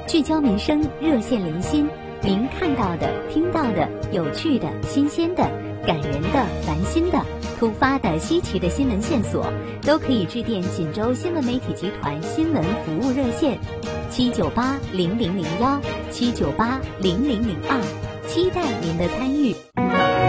聚焦民生，热线连心，您看到的、听到的、有趣的、新鲜的、感人的、烦心的、突发的、稀奇的新闻线索，都可以致电锦州新闻媒体集团新闻服务热线7980001，7980002，期待您的参与。